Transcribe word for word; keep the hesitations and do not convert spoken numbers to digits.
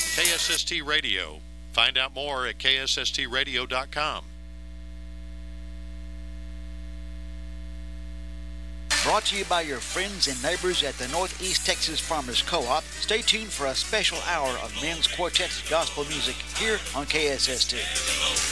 K S S T Radio. Find out more at K S S T radio dot com. Brought to you by your friends and neighbors at the Northeast Texas Farmers Co-op. Stay tuned for a special hour of men's quartet gospel music here on K S S T.